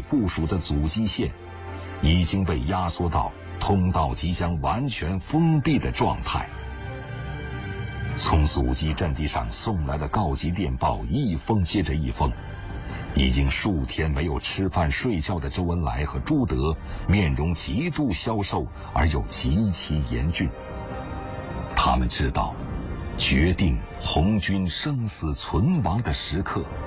部署的阻击线已经被压缩到通道即将完全封闭的状态。从阻击阵地上送来的告急电报一封接着一封，已经数天没有吃饭睡觉的周恩来和朱德面容极度消瘦而又极其严峻。他们知道，决定红军生死存亡的时刻